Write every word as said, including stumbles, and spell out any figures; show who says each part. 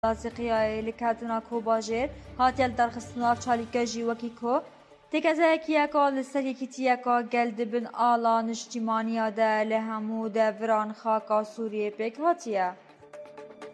Speaker 1: لازقیای لکاتنا کو باجر هاتیل درخستنار چالیکا جیوکی کو تکزایکیا کا لسریکیتیا کا گلد بن آلا نشتیمانیا ده لهمو ده وران خاکا سوریه پیک هاتیا